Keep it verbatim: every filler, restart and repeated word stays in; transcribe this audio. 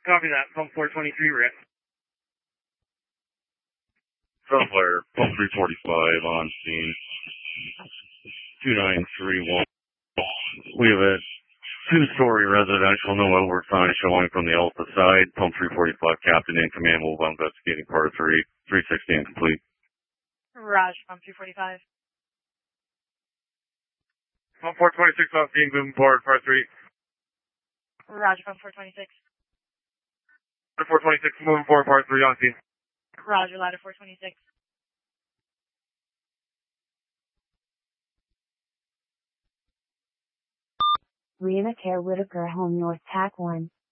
Copy that. Pump four twenty-three, Rick. Sunfire, pump three forty-five on scene. two nine three one. We have a two-story residential, no outward sign showing from the Alpha side. Pump three forty-five, captain in command, mobile investigating part three. three sixteen complete. Raj, pump two forty-five. Pump four twenty-six on scene, moving forward, part three. Raj, pump four twenty-six. four twenty-six, moving forward, part three on scene. Roger, ladder four twenty-six. Rihanna Care Whitaker, Home North, T A C one.